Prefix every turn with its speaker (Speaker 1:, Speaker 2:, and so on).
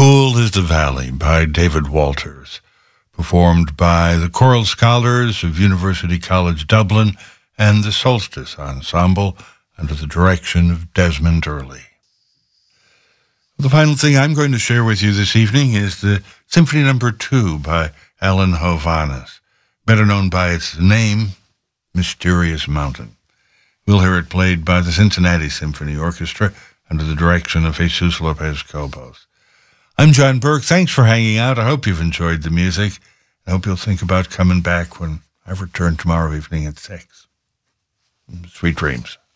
Speaker 1: Cool is the Valley by David Walters, performed by the Choral Scholars of University College Dublin and the Solstice Ensemble under the direction of Desmond Early. The final thing I'm going to share with you this evening is the Symphony No. 2 by Alan Hovhaness, better known by its name, Mysterious Mountain. We'll hear it played by the Cincinnati Symphony Orchestra under the direction of Jesus Lopez Cobos. I'm John Burke. Thanks for hanging out. I hope you've enjoyed the music. I hope you'll think about coming back when I return tomorrow evening at 6. Sweet dreams.